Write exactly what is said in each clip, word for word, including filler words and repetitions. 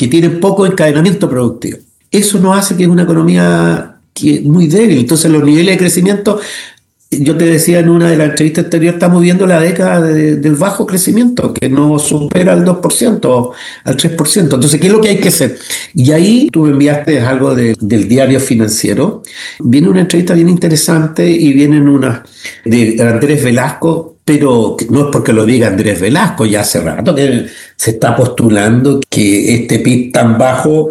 que tienen poco encadenamiento productivo. Eso nos hace que es una economía que es muy débil. Entonces los niveles de crecimiento, yo te decía en una de las entrevistas anteriores, estamos viendo la década de, del bajo crecimiento, que no supera el dos por ciento, al tres por ciento. Entonces, ¿qué es lo que hay que hacer? Y ahí tú me enviaste algo de, del diario financiero. Viene una entrevista bien interesante y vienen unas de Andrés Velasco, pero no es porque lo diga Andrés Velasco, ya hace rato que se está postulando que este P I B tan bajo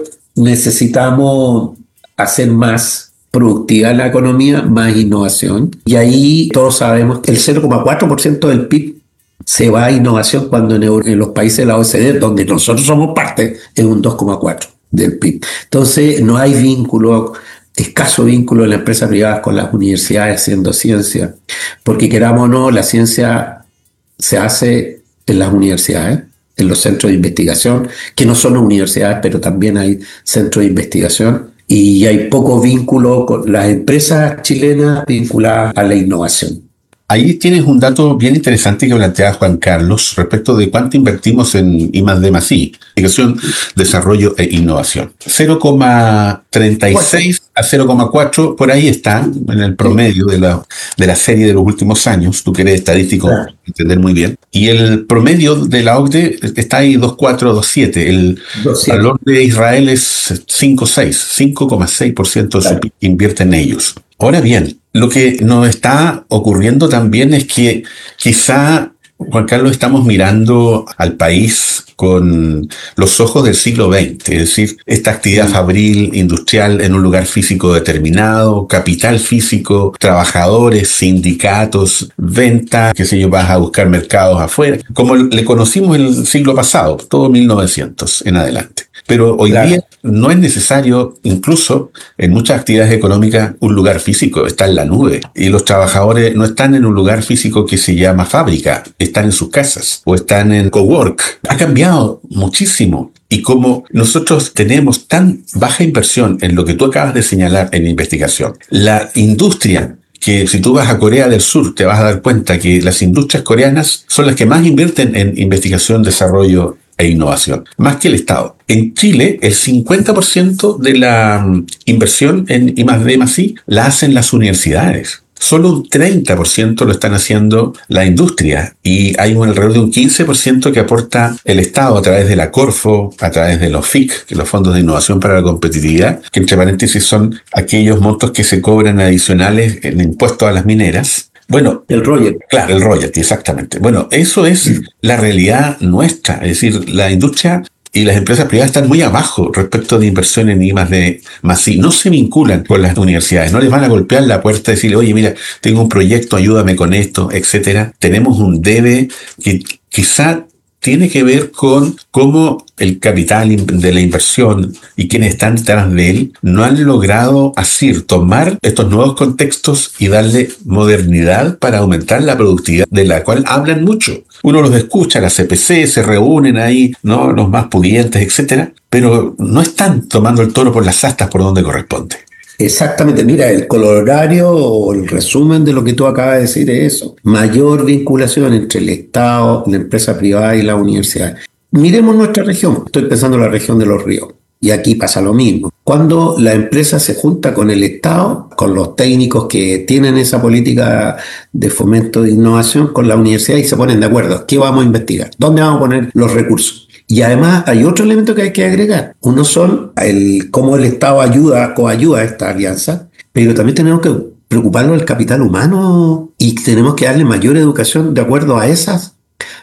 necesitamos hacer más productiva la economía, más innovación. Y ahí todos sabemos que el cero coma cuatro por ciento del P I B se va a innovación cuando en, en los países de la O E C D, donde nosotros somos parte, es un dos coma cuatro por ciento del P I B. Entonces no hay vínculo, escaso vínculo de la empresa privada con las universidades haciendo ciencia, porque queramos o no, la ciencia se hace en las universidades, en los centros de investigación, que no son universidades, pero también hay centros de investigación. Y hay poco vínculo con las empresas chilenas vinculadas a la innovación. Ahí tienes un dato bien interesante que plantea Juan Carlos respecto de cuánto invertimos en I más D más I, investigación, desarrollo e innovación. cero coma treinta y seis a cero coma cuatro, por ahí está en el promedio de la, de la serie de los últimos años. Tú que eres estadístico, claro, entender muy bien. Y el promedio de la O C D E está ahí dos coma cuatro, dos coma siete. El valor de Israel es cinco coma seis, cinco coma seis por ciento de su P I B invierte en ellos. Ahora bien, lo que nos está ocurriendo también es que quizá, Juan Carlos, estamos mirando al país con los ojos del siglo veinte, es decir, esta actividad fabril, industrial en un lugar físico determinado, capital físico, trabajadores, sindicatos, venta, qué sé yo, vas a buscar mercados afuera, como le conocimos el siglo pasado, todo mil novecientos en adelante. Pero hoy claro. día no es necesario, incluso en muchas actividades económicas, un lugar físico, está en la nube. Y los trabajadores no están en un lugar físico que se llama fábrica, están en sus casas o están en cowork. Ha cambiado muchísimo. Y como nosotros tenemos tan baja inversión en lo que tú acabas de señalar en investigación, la industria, que si tú vas a Corea del Sur te vas a dar cuenta que las industrias coreanas son las que más invierten en investigación, desarrollo e innovación, más que el Estado. En Chile, el cincuenta por ciento de la inversión en I más D más I la hacen las universidades. Solo un treinta por ciento lo están haciendo la industria y hay un alrededor de un quince por ciento que aporta el Estado a través de la Corfo, a través de los F I C, que los Fondos de Innovación para la Competitividad, que entre paréntesis son aquellos montos que se cobran adicionales en impuestos a las mineras. Bueno, el royalty. Claro, el royalty, exactamente. Bueno, eso es la realidad nuestra. Es decir, la industria y las empresas privadas están muy abajo respecto de inversión en I más D más I. No se vinculan con las universidades, no les van a golpear la puerta y decirle, oye, mira, tengo un proyecto, ayúdame con esto, etcétera. Tenemos un debe que quizá tiene que ver con cómo el capital de la inversión y quienes están detrás de él no han logrado así tomar estos nuevos contextos y darle modernidad para aumentar la productividad, de la cual hablan mucho. Uno los escucha, las C P C, se reúnen ahí, ¿no?, los más pudientes, etcétera, pero no están tomando el toro por las astas por donde corresponde. Exactamente, mira, el colorario o el resumen de lo que tú acabas de decir es eso. Mayor vinculación entre el Estado, la empresa privada y la universidad. Miremos nuestra región, estoy pensando en la región de Los Ríos, y aquí pasa lo mismo. Cuando la empresa se junta con el Estado, con los técnicos que tienen esa política de fomento de innovación, con la universidad y se ponen de acuerdo, ¿qué vamos a investigar? ¿Dónde vamos a poner los recursos? Y además hay otro elemento que hay que agregar. Uno son el cómo el Estado ayuda, coayuda a esta alianza, pero también tenemos que preocuparnos del capital humano y tenemos que darle mayor educación de acuerdo a esas,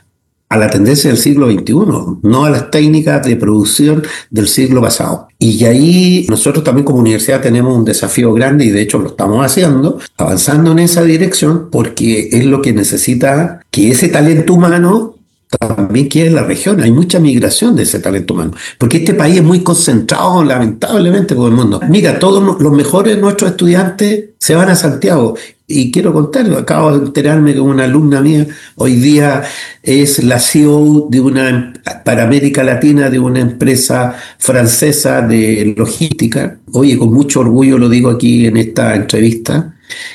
a la tendencia del siglo veintiuno, no a las técnicas de producción del siglo pasado. Y ahí nosotros también como universidad tenemos un desafío grande y de hecho lo estamos haciendo, avanzando en esa dirección porque es lo que necesita que ese talento humano también quiere la región. Hay mucha migración de ese talento humano, porque este país es muy concentrado, lamentablemente, por el mundo. Mira, todos los mejores de nuestros estudiantes se van a Santiago. Y quiero contarlo, acabo de enterarme que una alumna mía hoy día es la C E O de una, para América Latina, de una empresa francesa de logística. Oye, con mucho orgullo lo digo aquí en esta entrevista.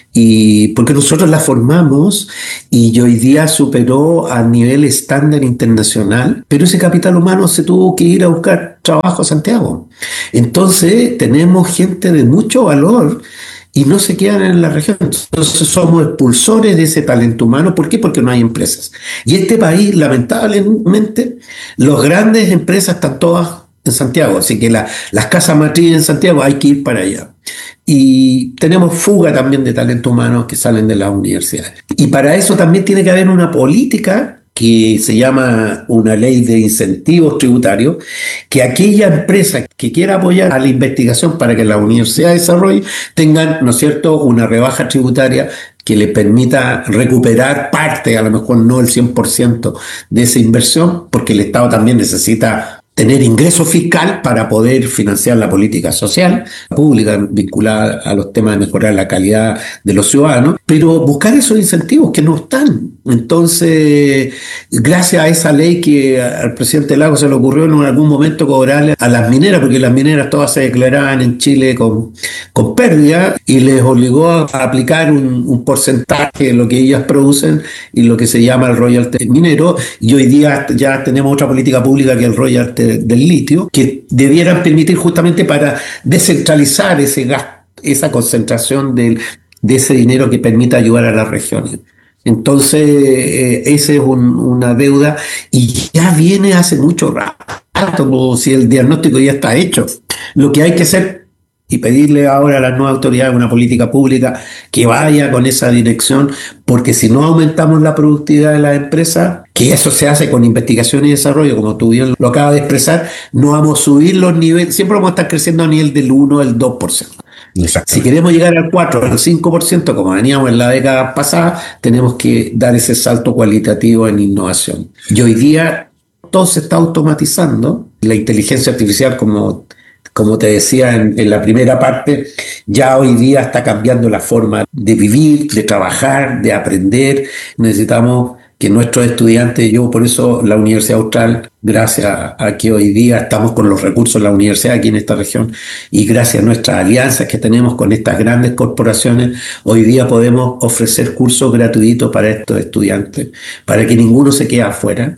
Y porque nosotros la formamos y hoy día superó a nivel estándar internacional, pero ese capital humano se tuvo que ir a buscar trabajo a Santiago. Entonces tenemos gente de mucho valor y no se quedan en la región. Entonces somos expulsores de ese talento humano. ¿Por qué? Porque no hay empresas. Y este país, lamentablemente, las grandes empresas están todas en Santiago, así que la, las casas matriz en Santiago hay que ir para allá. Y tenemos fuga también de talento humano que salen de las universidades. Y para eso también tiene que haber una política que se llama una ley de incentivos tributarios, que aquella empresa que quiera apoyar a la investigación para que la universidad desarrolle tengan, ¿no es cierto?, una rebaja tributaria que le permita recuperar parte, a lo mejor no el cien por ciento de esa inversión, porque el Estado también necesita tener ingreso fiscal para poder financiar la política social, pública, vinculada a los temas de mejorar la calidad de los ciudadanos, pero buscar esos incentivos que no están. Entonces, gracias a esa ley que al presidente Lagos se le ocurrió en algún momento cobrarle a las mineras, porque las mineras todas se declaraban en Chile con, con pérdida, y les obligó a aplicar un, un porcentaje de lo que ellas producen y lo que se llama el royalty minero, y hoy día ya tenemos otra política pública que el royalty del litio, que debieran permitir justamente para descentralizar ese gas, esa concentración de, de ese dinero que permita ayudar a las regiones. Entonces, eh, esa es un, una deuda y ya viene hace mucho rato, como si el diagnóstico ya está hecho. Lo que hay que hacer y pedirle ahora a las nuevas autoridades una política pública que vaya con esa dirección, porque si no aumentamos la productividad de las empresas, que eso se hace con investigación y desarrollo, como tú bien lo acabas de expresar, no vamos a subir los niveles, siempre vamos a estar creciendo a nivel del uno, el dos por ciento. Si queremos llegar al cuatro, al cinco por ciento, como veníamos en la década pasada, tenemos que dar ese salto cualitativo en innovación. Y hoy día todo se está automatizando, la inteligencia artificial, como Como te decía en, en la primera parte, ya hoy día está cambiando la forma de vivir, de trabajar, de aprender. Necesitamos que nuestros estudiantes, yo por eso la Universidad Austral, gracias a, a que hoy día estamos con los recursos de la universidad aquí en esta región y gracias a nuestras alianzas que tenemos con estas grandes corporaciones, hoy día podemos ofrecer cursos gratuitos para estos estudiantes, para que ninguno se quede afuera.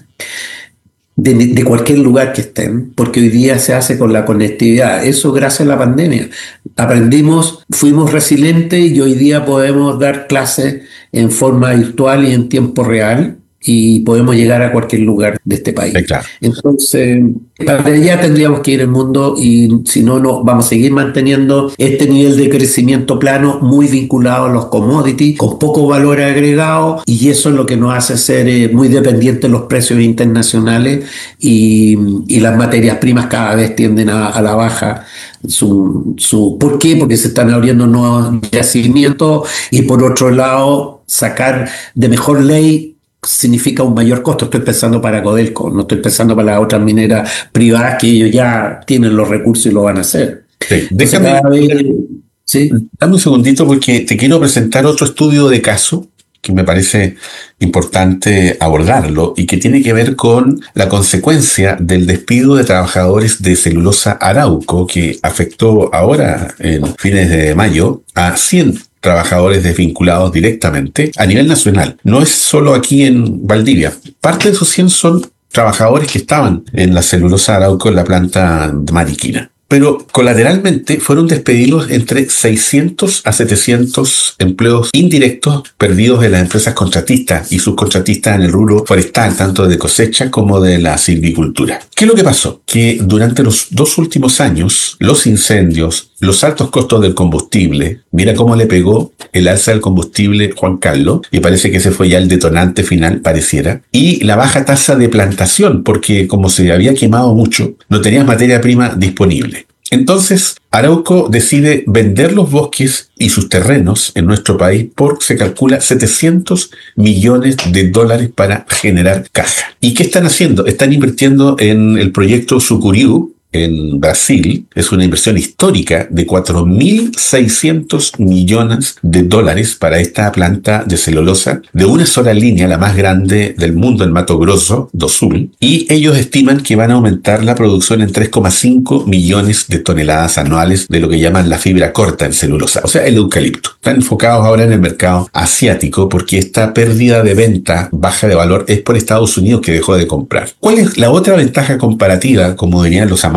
De, de cualquier lugar que estén, porque hoy día se hace con la conectividad. Eso gracias a la pandemia. Aprendimos, fuimos resilientes y hoy día podemos dar clases en forma virtual y en tiempo real y podemos llegar a cualquier lugar de este país. Sí, claro. Entonces, para allá tendríamos que ir el mundo y si no, no vamos a seguir manteniendo este nivel de crecimiento plano muy vinculado a los commodities, con poco valor agregado, y eso es lo que nos hace ser eh, muy dependientes de los precios internacionales y, y las materias primas cada vez tienden a, a la baja. Su, su, ¿Por qué? Porque se están abriendo nuevos yacimientos y por otro lado, sacar de mejor ley significa un mayor costo. Estoy pensando para Codelco, no estoy pensando para las otras mineras privadas que ellos ya tienen los recursos y lo van a hacer. Sí, déjame, vez, ¿sí? Dame un segundito porque te quiero presentar otro estudio de caso que me parece importante abordarlo y que tiene que ver con la consecuencia del despido de trabajadores de Celulosa Arauco que afectó ahora en fines de mayo a cien trabajadores desvinculados directamente a nivel nacional. No es solo aquí en Valdivia. Parte de esos cien son trabajadores que estaban en la Celulosa Arauco en la planta de Mariquina. Pero colateralmente fueron despedidos entre seiscientos a setecientos empleos indirectos perdidos de las empresas contratistas y subcontratistas en el rubro forestal, tanto de cosecha como de la silvicultura. ¿Qué es lo que pasó? Que durante los dos últimos años, los incendios, los altos costos del combustible, mira cómo le pegó el alza del combustible Juan Carlos, y parece que ese fue ya el detonante final, pareciera, y la baja tasa de plantación, porque como se había quemado mucho, no tenías materia prima disponible. Entonces, Arauco decide vender los bosques y sus terrenos en nuestro país por, se calcula, setecientos millones de dólares para generar caja. ¿Y qué están haciendo? Están invirtiendo en el proyecto Sucuriú, en Brasil. Es una inversión histórica de cuatro mil seiscientos millones de dólares para esta planta de celulosa de una sola línea, la más grande del mundo en Mato Grosso do Sul, y ellos estiman que van a aumentar la producción en tres coma cinco millones de toneladas anuales de lo que llaman la fibra corta en celulosa, o sea, el eucalipto. Están enfocados ahora en el mercado asiático porque esta pérdida de venta baja de valor es por Estados Unidos, que dejó de comprar. ¿Cuál es la otra ventaja comparativa, como dirían los amantes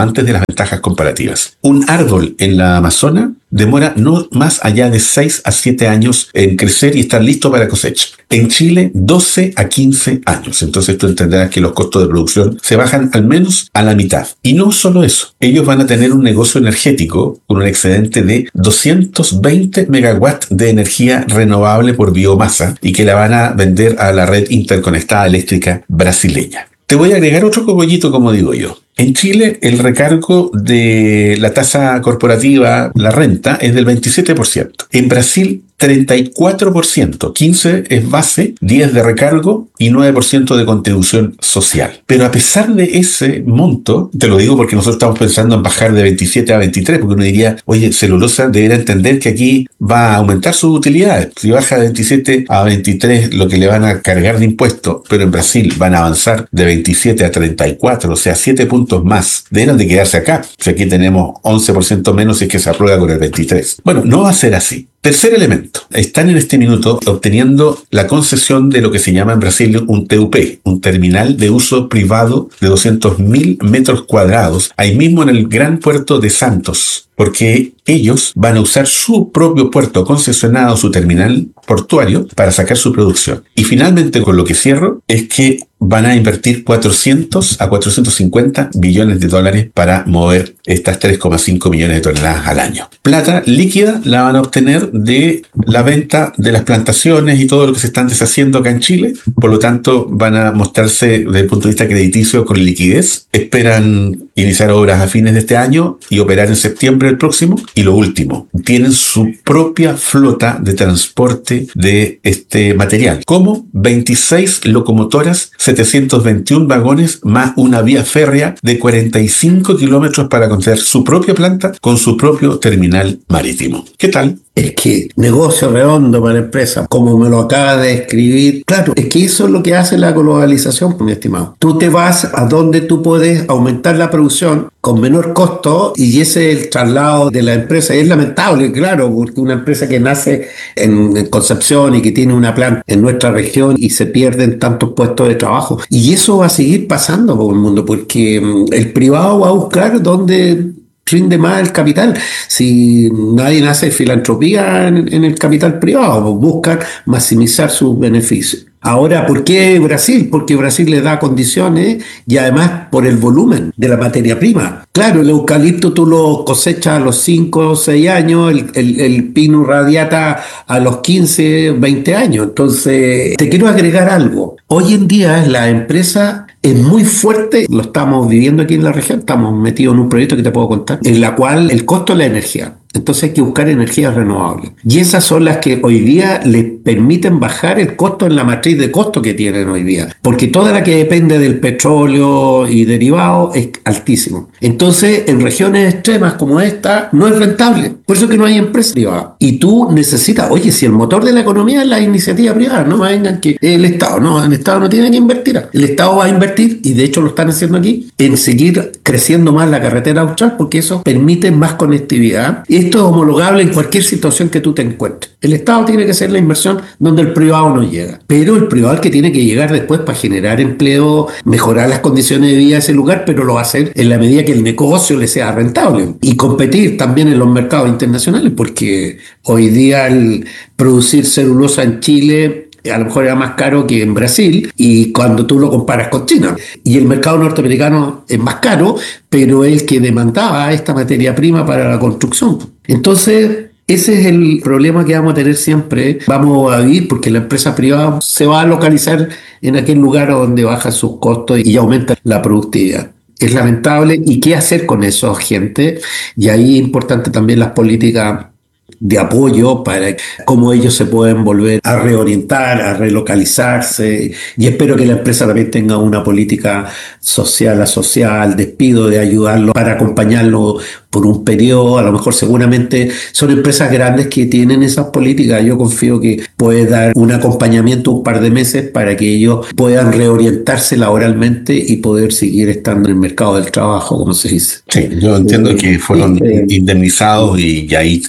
amantes de las ventajas comparativas. Un árbol en la Amazona demora no más allá de seis a siete años en crecer y estar listo para cosecha. En Chile, doce a quince años. Entonces tú entenderás que los costos de producción se bajan al menos a la mitad. Y no solo eso, ellos van a tener un negocio energético con un excedente de doscientos veinte megawatts de energía renovable por biomasa y que la van a vender a la red interconectada eléctrica brasileña. Te voy a agregar otro cogollito, como digo yo. En Chile, el recargo de la tasa corporativa, la renta, es del veintisiete por ciento. En Brasil, treinta y cuatro por ciento. quince es base, diez de recargo y nueve por ciento de contribución social. Pero a pesar de ese monto, te lo digo porque nosotros estamos pensando en bajar de veintisiete a veintitrés, porque uno diría, oye, Celulosa debería entender que aquí va a aumentar sus utilidades. Si baja de veintisiete a veintitrés, lo que le van a cargar de impuestos, pero en Brasil van a avanzar de veintisiete a treinta y cuatro, o sea, siete puntos más. Deberían de quedarse acá. Si aquí tenemos once por ciento menos, si es que se aprueba con el veintitrés. Bueno, no va a ser así. Tercer elemento. Están en este minuto obteniendo la concesión de lo que se llama en Brasil un T U P, un terminal de uso privado de doscientos mil metros cuadrados, ahí mismo en el gran puerto de Santos, porque ellos van a usar su propio puerto concesionado, su terminal portuario, para sacar su producción. Y finalmente, con lo que cierro, es que van a invertir cuatrocientos a cuatrocientos cincuenta billones de dólares para mover estas tres coma cinco millones de toneladas al año. Plata líquida la van a obtener de la venta de las plantaciones y todo lo que se están deshaciendo acá en Chile. Por lo tanto, van a mostrarse desde el punto de vista crediticio con liquidez. Esperan iniciar obras a fines de este año y operar en septiembre del próximo. Y lo último, tienen su propia flota de transporte de este material. ¿Cómo? veintiséis locomotoras, setecientos veintiún vagones, más una vía férrea de cuarenta y cinco kilómetros para construir su propia planta con su propio terminal marítimo. ¿Qué tal? Es que negocio redondo para la empresa, como me lo acaba de escribir. Claro, es que eso es lo que hace la globalización, mi estimado. Tú te vas a donde tú puedes aumentar la producción con menor costo y ese es el traslado de la empresa. Y es lamentable, claro, porque una empresa que nace en, en Concepción y que tiene una planta en nuestra región y se pierden tantos puestos de trabajo. Y eso va a seguir pasando por el mundo porque el privado va a buscar dónde rinde más el capital. Si nadie hace filantropía en, en el capital privado, pues buscan maximizar sus beneficios. Ahora, ¿por qué Brasil? Porque Brasil le da condiciones y además por el volumen de la materia prima. Claro, el eucalipto tú lo cosechas a los cinco o seis años, el, el, el pino radiata a los quince, veinte años. Entonces, te quiero agregar algo. Hoy en día la empresa es muy fuerte, lo estamos viviendo aquí en la región, estamos metidos en un proyecto que te puedo contar, en la cual el costo es la energía. Entonces hay que buscar energías renovables. Y esas son las que hoy día les permiten bajar el costo en la matriz de costo que tienen hoy día. Porque toda la que depende del petróleo y derivados es altísimo. Entonces, en regiones extremas como esta, no es rentable. Por eso es que no hay empresa privada. Y tú necesitas, oye, si el motor de la economía es la iniciativa privada, no vengan que el Estado, no, el Estado no tiene que invertir. El Estado va a invertir, y de hecho lo están haciendo aquí, en seguir creciendo más la carretera austral, porque eso permite más conectividad. Esto es homologable en cualquier situación que tú te encuentres. El Estado tiene que hacer la inversión donde el privado no llega. Pero el privado es el que tiene que llegar después para generar empleo, mejorar las condiciones de vida de ese lugar, pero lo va a hacer en la medida que el negocio le sea rentable. Y competir también en los mercados internacionales, porque hoy día el producir celulosa en Chile a lo mejor era más caro que en Brasil, y cuando tú lo comparas con China. Y el mercado norteamericano es más caro, pero es el que demandaba esta materia prima para la construcción. Entonces, ese es el problema que vamos a tener siempre. Vamos a vivir porque la empresa privada se va a localizar en aquel lugar donde bajan sus costos y aumenta la productividad. Es lamentable. ¿Y qué hacer con eso, gente? Y ahí es importante también las políticas de apoyo para cómo ellos se pueden volver a reorientar, a relocalizarse, y espero que la empresa también tenga una política social, asocial, despido, de ayudarlo para acompañarlo por un periodo. A lo mejor seguramente son empresas grandes que tienen esas políticas. Yo confío que puede dar un acompañamiento un par de meses para que ellos puedan reorientarse laboralmente y poder seguir estando en el mercado del trabajo, como se dice. Sí, yo entiendo que fueron indemnizados y ahí, ahí terminó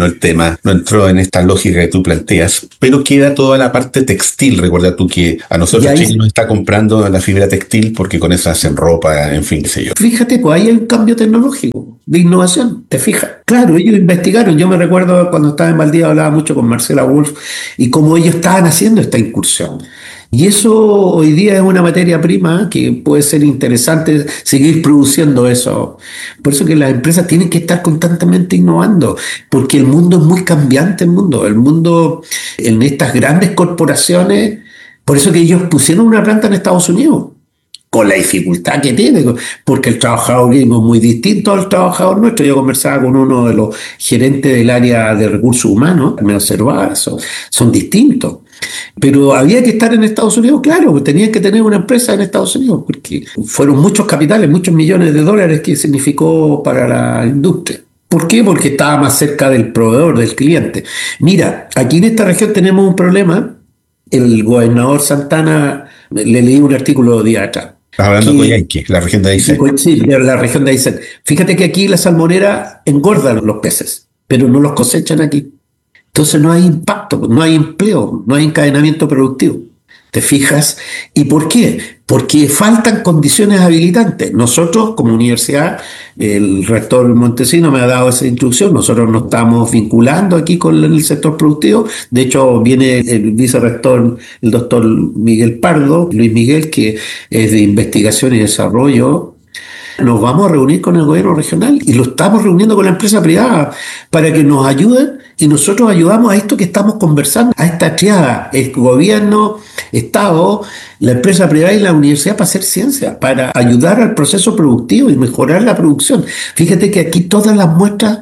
el tema, no entró en esta lógica que tú planteas, pero queda toda la parte textil. Recuerda tú que a nosotros ahí, Chile nos está comprando la fibra textil porque con esa hacen ropa, en fin, qué sé yo. fíjate, pues ahí hay un cambio tecnológico, de innovación, ¿te fijas? Claro, ellos investigaron. Yo me recuerdo cuando estaba en Valdivia, hablaba mucho con Marcela Wolf y cómo ellos estaban haciendo esta incursión. Y eso hoy día es una materia prima que puede ser interesante seguir produciendo eso. Por eso que las empresas tienen que estar constantemente innovando, porque el mundo es muy cambiante, el mundo. El mundo en estas grandes corporaciones, por eso que ellos pusieron una planta en Estados Unidos, con la dificultad que tiene, porque el trabajador gringo es muy distinto al trabajador nuestro. Yo conversaba con uno de los gerentes del área de recursos humanos, me observaba eso, son distintos. Pero había que estar en Estados Unidos, claro, tenían que tener una empresa en Estados Unidos, porque fueron muchos capitales, muchos millones de dólares que significó para la industria. ¿Por qué? Porque estaba más cerca del proveedor, del cliente. Mira, aquí en esta región tenemos un problema. El gobernador Santana, le leí un artículo de día atrás. Estás hablando de Que, Coyhaique, la región de Aysén. sí, de la región de Aysén. Fíjate que aquí la salmonera engordan los peces, pero no los cosechan aquí. Entonces no hay impacto, no hay empleo, no hay encadenamiento productivo. ¿Te fijas? ¿Y por qué? Porque faltan condiciones habilitantes. Nosotros, como universidad, el rector Montesino me ha dado esa instrucción. Nosotros nos estamos vinculando aquí con el sector productivo. De hecho, viene el vicerrector, el doctor Miguel Pardo, Luis Miguel, que es de investigación y desarrollo. Nos vamos a reunir con el gobierno regional y lo estamos reuniendo con la empresa privada para que nos ayuden y nosotros ayudamos a esto que estamos conversando, a esta triada, el gobierno, Estado, la empresa privada y la universidad para hacer ciencia, para ayudar al proceso productivo y mejorar la producción. Fíjate que aquí todas las muestras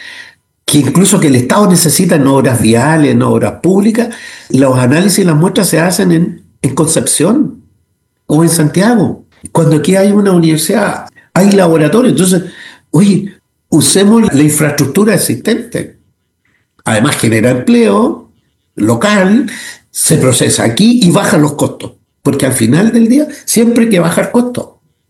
que incluso que el Estado necesita en obras viales, en obras públicas, los análisis y las muestras se hacen en, en Concepción o en Santiago. Cuando aquí hay una universidad, hay laboratorio. Entonces, oye, usemos la infraestructura existente. Además, genera empleo local, se procesa aquí y baja los costos. Porque al final del día siempre hay que bajar costos.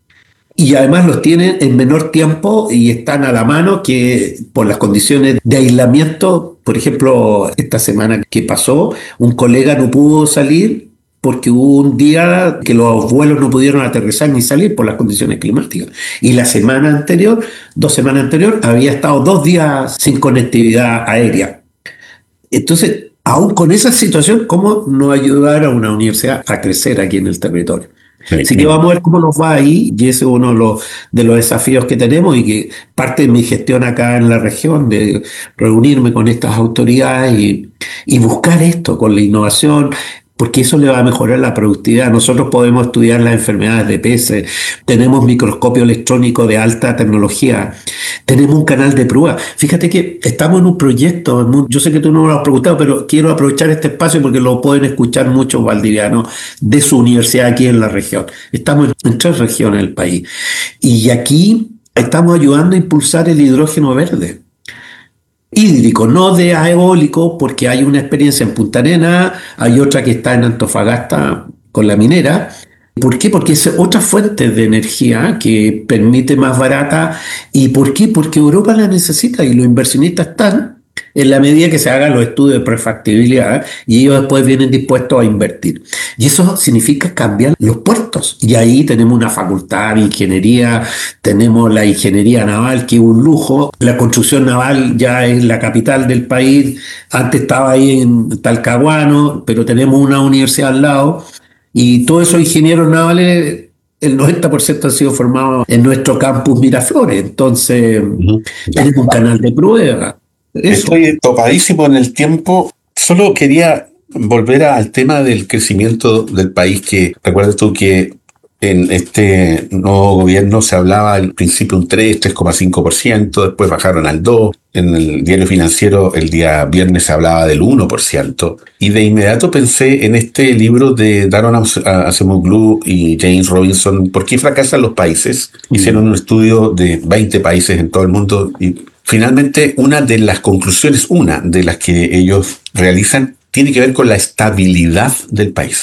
Y además los tienen en menor tiempo y están a la mano que por las condiciones de aislamiento. Por ejemplo, esta semana que pasó, un colega no pudo salir porque hubo un día que los vuelos no pudieron aterrizar ni salir por las condiciones climáticas. Y la semana anterior, dos semanas anterior, había estado dos días sin conectividad aérea. Entonces, aún con esa situación, ¿cómo no ayudar a una universidad a crecer aquí en el territorio? Sí, Así sí. que vamos a ver cómo nos va ahí, y ese es uno de los, de los desafíos que tenemos y que parte de mi gestión acá en la región, de reunirme con estas autoridades y, y buscar esto con la innovación, porque eso le va a mejorar la productividad. Nosotros podemos estudiar las enfermedades de peces, tenemos microscopio electrónico de alta tecnología, tenemos un canal de prueba. Fíjate que estamos en un proyecto, yo sé que tú no me lo has preguntado, pero quiero aprovechar este espacio porque lo pueden escuchar muchos valdivianos de su universidad aquí en la región. Estamos en tres regiones del país y aquí estamos ayudando a impulsar el hidrógeno verde. Hídrico, no de eólico, porque hay una experiencia en Punta Arenas, hay otra que está en Antofagasta con la minera. ¿Por qué? Porque es otra fuente de energía que permite más barata. ¿Y por qué? Porque Europa la necesita y los inversionistas están en la medida que se hagan los estudios de prefactibilidad y ellos después vienen dispuestos a invertir. Y eso significa cambiar los puertos. Y ahí tenemos una facultad de ingeniería, tenemos la ingeniería naval, que es un lujo. La construcción naval ya es la capital del país. Antes estaba ahí en Talcahuano, pero tenemos una universidad al lado. Y todos esos ingenieros navales, el noventa por ciento han sido formados en nuestro campus Miraflores. Entonces, uh-huh. tenemos un canal de prueba. Eso. Estoy topadísimo en el tiempo. Solo quería volver al tema del crecimiento del país, que recuerdas tú que en este nuevo gobierno se hablaba al principio un tres, tres coma cinco por ciento, después bajaron al dos. En el diario financiero el día viernes se hablaba del uno por ciento. Y de inmediato pensé en este libro de Daron Acemoglu y James Robinson, ¿Por qué fracasan los países? Mm. Hicieron un estudio de veinte países en todo el mundo y finalmente una de las conclusiones, una de las que ellos realizan, tiene que ver con la estabilidad del país.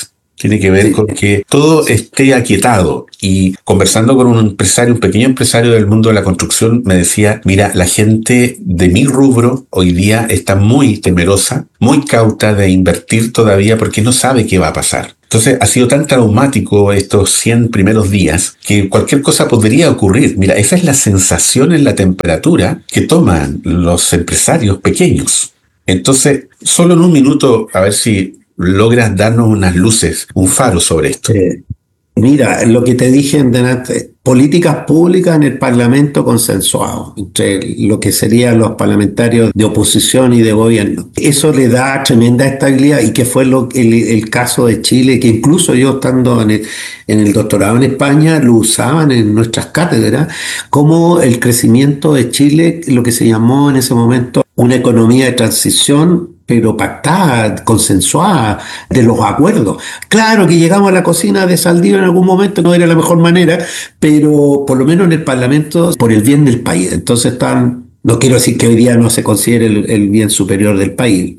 Tiene que ver Sí. con que todo esté aquietado. Y conversando con un empresario, un pequeño empresario del mundo de la construcción, me decía, mira, la gente de mi rubro hoy día está muy temerosa, muy cauta de invertir todavía porque no sabe qué va a pasar. Entonces ha sido tan traumático estos cien primeros días que cualquier cosa podría ocurrir. Mira, esa es la sensación en la temperatura que toman los empresarios pequeños. Entonces, solo en un minuto, a ver si logras darnos unas luces, un faro sobre esto. Eh, Mira, lo que te dije en delante, políticas públicas en el Parlamento consensuado entre lo que serían los parlamentarios de oposición y de gobierno. Eso le da tremenda estabilidad y que fue lo, el, el caso de Chile, que incluso yo estando en el, en el doctorado en España lo usaban en nuestras cátedras como el crecimiento de Chile, lo que se llamó en ese momento una economía de transición, pero pactada, consensuada, de los acuerdos. Claro que llegamos a la cocina de Saldívar en algún momento, no era la mejor manera, pero por lo menos en el Parlamento, por el bien del país. Entonces están, no quiero decir que hoy día no se considere el, el bien superior del país,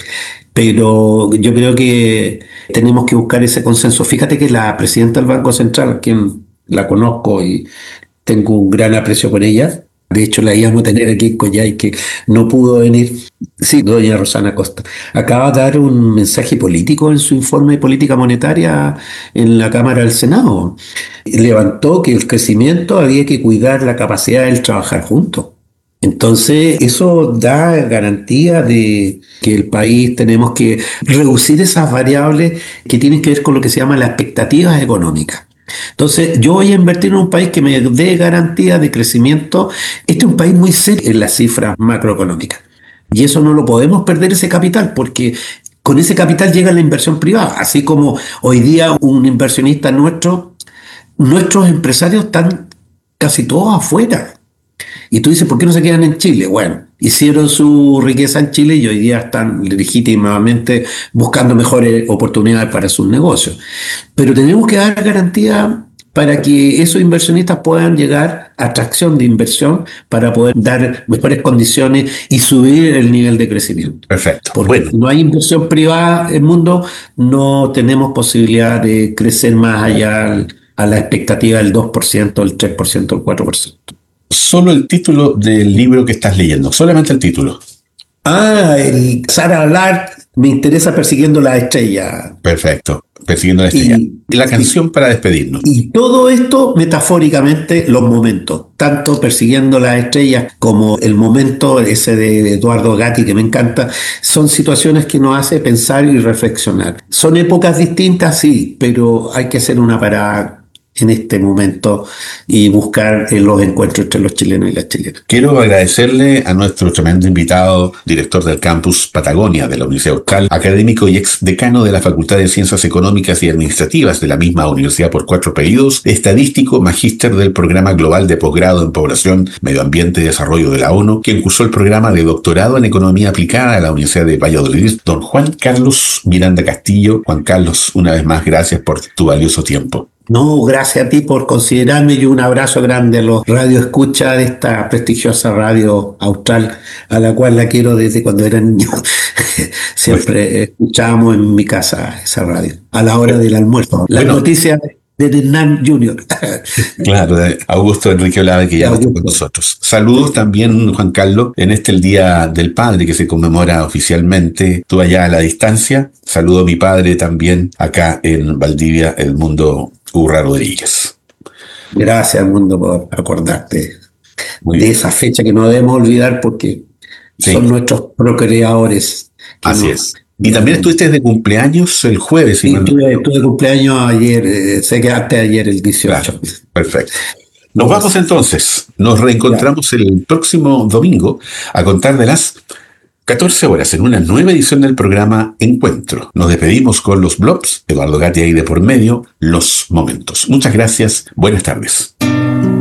pero yo creo que tenemos que buscar ese consenso. Fíjate que la presidenta del Banco Central, quien la conozco y tengo un gran aprecio por ella. De hecho, la íbamos a tener aquí en Coyhai, que no pudo venir. Sí, doña Rosana Costa. Acaba de dar un mensaje político en su informe de política monetaria en la Cámara del Senado. Levantó que el crecimiento había que cuidar la capacidad del trabajar juntos. Entonces, eso da garantía de que el país tenemos que reducir esas variables que tienen que ver con lo que se llama las expectativas económicas. Entonces, yo voy a invertir en un país que me dé garantía de crecimiento. Este es un país muy serio en las cifras macroeconómicas. Y eso no lo podemos perder, ese capital, porque con ese capital llega la inversión privada. Así como hoy día un inversionista nuestro, nuestros empresarios están casi todos afuera. Y tú dices, ¿por qué no se quedan en Chile? Bueno, hicieron su riqueza en Chile y hoy día están legítimamente buscando mejores oportunidades para sus negocios. Pero tenemos que dar garantía para que esos inversionistas puedan llegar a atracción de inversión para poder dar mejores condiciones y subir el nivel de crecimiento. Perfecto. Porque Bueno, si no hay inversión privada en el mundo, no tenemos posibilidad de crecer más allá a la expectativa del dos por ciento, el tres por ciento, el cuatro por ciento. solo el título del libro que estás leyendo, solamente el título. Ah, el Sarah Lark, me interesa persiguiendo la estrella. Perfecto. Persiguiendo la estrella. Y, Y la canción para despedirnos. y todo esto, metafóricamente, los momentos, tanto persiguiendo las estrellas como el momento ese de Eduardo Gatti, que me encanta, son situaciones que nos hace pensar y reflexionar. Son épocas distintas, sí, pero hay que hacer una parada en este momento y buscar eh, los encuentros entre los chilenos y las chilenas. Quiero agradecerle a nuestro tremendo invitado, director del campus Patagonia de la Universidad Austral, académico y ex decano de la Facultad de Ciencias Económicas y Administrativas de la misma universidad por cuatro periodos, estadístico, magíster del Programa Global de Posgrado en Población, Medio Ambiente y Desarrollo de la ONU, quien cursó el programa de doctorado en Economía Aplicada de la Universidad de Valladolid, don Juan Carlos Miranda Castillo. Juan Carlos, una vez más, gracias por tu valioso tiempo. No, gracias a ti por considerarme y un abrazo grande a los radioescuchas de esta prestigiosa radio austral, a la cual la quiero desde cuando era niño. Siempre escuchábamos en mi casa esa radio, a la hora del almuerzo. Las Bueno. noticias de Hernán junior Claro, de Augusto Enrique Olave, que ya no está con nosotros. Saludos también, Juan Carlos, en este el Día del Padre que se conmemora oficialmente, tú allá a la distancia. Saludo a mi padre también acá en Valdivia, Edmundo Urra Rodríguez. Gracias, mundo, por acordarte Muy de bien. esa fecha que no debemos olvidar porque Sí. son nuestros procreadores. que Así nos- es. Y también estuviste de cumpleaños el jueves, si Sí, mal no- tuve, tuve cumpleaños ayer, eh, sé que antes de ayer, el dieciocho. Claro, perfecto. Nos vamos entonces. Nos reencontramos el próximo domingo a contar de las catorce horas en una nueva edición del programa Encuentro. Nos despedimos con los blogs, Eduardo Gatti ahí de por medio, los momentos. Muchas gracias. Buenas tardes.